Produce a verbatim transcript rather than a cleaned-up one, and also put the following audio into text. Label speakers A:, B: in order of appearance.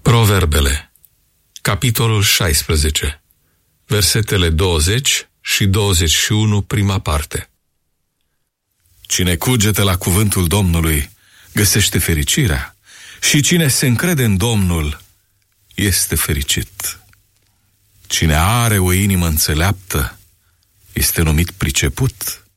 A: Proverbele, capitolul șaisprezece, versetele douăzeci și douăzeci și unu, prima parte.
B: Cine cugete la cuvântul Domnului găsește fericirea și cine se încrede în Domnul este fericit. Cine are o inimă înțeleaptă este numit priceput